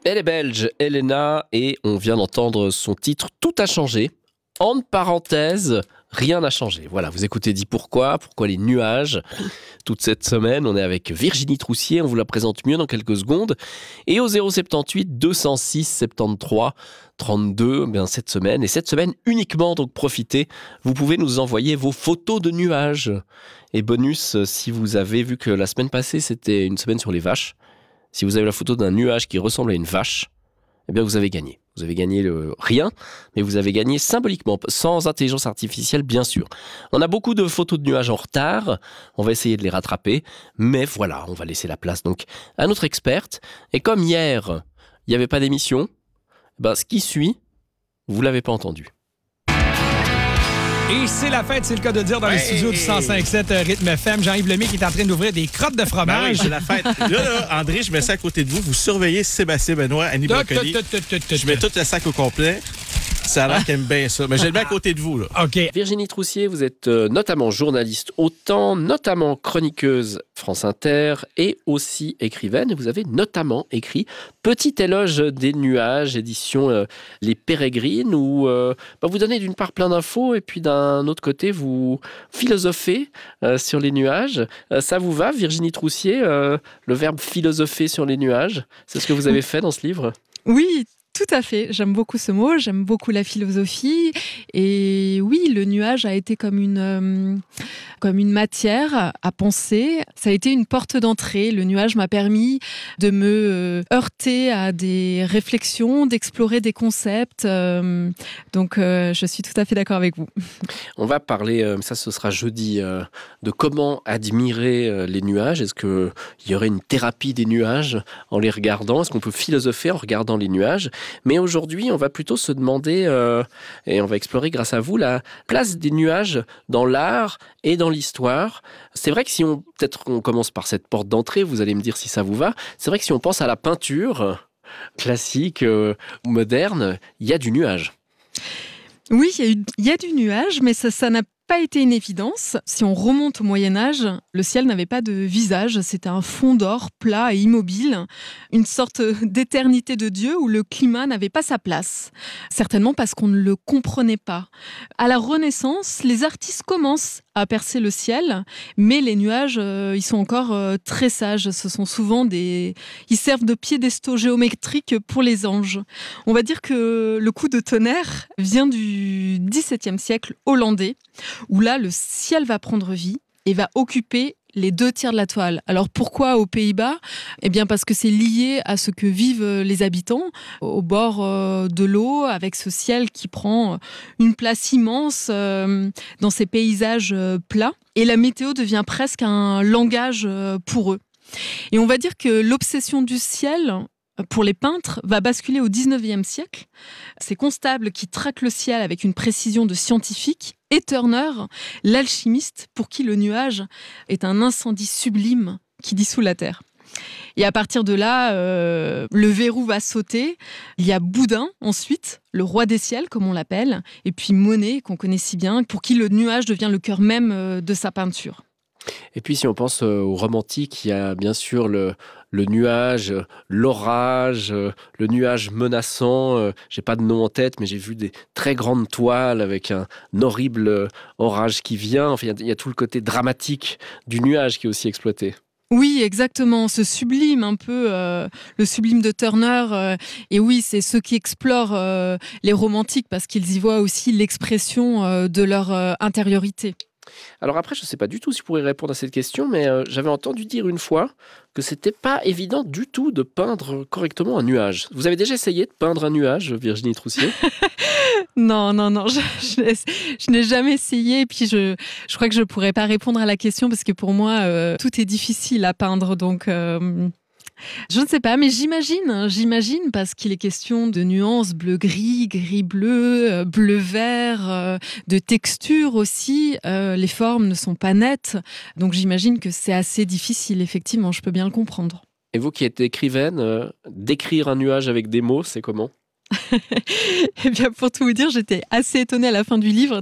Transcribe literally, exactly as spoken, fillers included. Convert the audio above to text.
Elle est belge, Elena, et on vient d'entendre son titre « Tout a changé ». En parenthèse, rien n'a changé. Voilà, vous écoutez Dis Pourquoi, pourquoi les nuages. Toute cette semaine, on est avec Virginie Troussier, on vous la présente mieux dans quelques secondes. Et au zéro soixante-dix-huit deux cent six soixante-treize trente-deux, bien cette semaine. Et cette semaine uniquement, donc profitez, vous pouvez nous envoyer vos photos de nuages. Et bonus, si vous avez vu que la semaine passée, c'était une semaine sur les vaches, si vous avez la photo d'un nuage qui ressemble à une vache, eh bien vous avez gagné. Vous avez gagné le rien, mais vous avez gagné symboliquement, sans intelligence artificielle, bien sûr. On a beaucoup de photos de nuages en retard. On va essayer de les rattraper. Mais voilà, on va laisser la place donc à notre experte. Et comme hier, il n'y avait pas d'émission, ben, ce qui suit, vous ne l'avez pas entendu. Et c'est la fête, c'est le cas de dire, dans les Ouais. studios du cent cinq sept Rythme F M. Jean-Yves Lemay qui est en train d'ouvrir des crottes de Ben oui, fromage. c'est la fête. Là, là, André, je mets ça à côté de vous. Vous surveillez Sébastien Benoît, Annie Brocoli. Je mets tout le sac au complet. Ça a l'air qu'elle aime bien ça. Mais je le mets à côté de vous, là. OK. Virginie Troussier, vous êtes euh, notamment journaliste au Temps, notamment chroniqueuse France Inter et aussi écrivaine. Et vous avez notamment écrit Petit éloge des nuages, édition euh, Les Pérégrines, où euh, bah, vous donnez d'une part plein d'infos et puis d'un autre côté, vous philosophez euh, sur les nuages. Euh, ça vous va, Virginie Troussier, euh, le verbe philosopher sur les nuages? C'est ce que vous avez fait dans ce livre? Oui, tout à fait. J'aime beaucoup ce mot, j'aime beaucoup la philosophie. Et oui, le nuage a été comme une, euh, comme une matière à penser. Ça a été une porte d'entrée. Le nuage m'a permis de me euh, heurter à des réflexions, d'explorer des concepts. Euh, donc, euh, je suis tout à fait d'accord avec vous. On va parler, euh, ça ce sera jeudi, euh, de comment admirer euh, les nuages. Est-ce qu'il y aurait une thérapie des nuages en les regardant? Est-ce qu'on peut philosopher en regardant les nuages? Mais aujourd'hui, on va plutôt se demander, euh, et on va explorer grâce à vous, la place des nuages dans l'art et dans l'histoire. C'est vrai que si on, peut-être on commence par cette porte d'entrée, vous allez me dire si ça vous va, c'est vrai que si on pense à la peinture classique euh, ou moderne, il y a du nuage. Oui, il y a, eu- il y a du nuage, mais ça, ça n'a pas été une évidence. Si on remonte au Moyen-Âge, le ciel n'avait pas de visage, c'était un fond d'or plat et immobile, une sorte d'éternité de Dieu où le climat n'avait pas sa place. Certainement parce qu'on ne le comprenait pas. À la Renaissance, les artistes commencent à percer le ciel, mais les nuages, euh, ils sont encore euh, très sages. Ce sont souvent des... Ils servent de piédestaux géométriques pour les anges. On va dire que le coup de tonnerre vient du dix-septième siècle hollandais, où là, le ciel va prendre vie et va occuper les deux tiers de la toile. Alors pourquoi aux Pays-Bas? Eh bien parce que c'est lié à ce que vivent les habitants au bord euh, de l'eau, avec ce ciel qui prend une place immense euh, dans ces paysages euh, plats. Et la météo devient presque un langage euh, pour eux. Et on va dire que l'obsession du ciel, pour les peintres, va basculer au dix-neuvième siècle. C'est Constable qui traque le ciel avec une précision de scientifique, et Turner, l'alchimiste, pour qui le nuage est un incendie sublime qui dissout la terre. Et à partir de là, euh, le verrou va sauter. Il y a Boudin, ensuite, le roi des ciels, comme on l'appelle, et puis Monet, qu'on connaît si bien, pour qui le nuage devient le cœur même euh, de sa peinture. Et puis si on pense euh, aux romantiques, il y a bien sûr le, le nuage, euh, l'orage, euh, le nuage menaçant. Euh, j'ai pas de nom en tête, mais j'ai vu des très grandes toiles avec un, un horrible euh, orage qui vient. Enfin, il y a- il y, a tout le côté dramatique du nuage qui est aussi exploité. Oui, exactement. Ce sublime, un peu, euh, le sublime de Turner. euh, et oui, c'est ceux qui explorent euh, les romantiques parce qu'ils y voient aussi l'expression euh, de leur euh, intériorité. Alors après, je ne sais pas du tout si je pourrais répondre à cette question, mais euh, j'avais entendu dire une fois que c'était pas évident du tout de peindre correctement un nuage. Vous avez déjà essayé de peindre un nuage, Virginie Troussier? Non, non, non, je, je n'ai- je n'ai jamais essayé. Et puis, je, je crois que je ne pourrais pas répondre à la question parce que pour moi, euh, tout est difficile à peindre. Donc, euh, je ne sais pas, mais j'imagine, hein, j'imagine parce qu'il est question de nuances bleu-gris, gris-bleu, euh, bleu-vert, euh, de texture aussi. Euh, les formes ne sont pas nettes. Donc, j'imagine que c'est assez difficile, effectivement, je peux bien le comprendre. Et vous qui êtes écrivaine, euh, décrire un nuage avec des mots, c'est comment? Eh bien, pour tout vous dire, j'étais assez étonnée à la fin du livre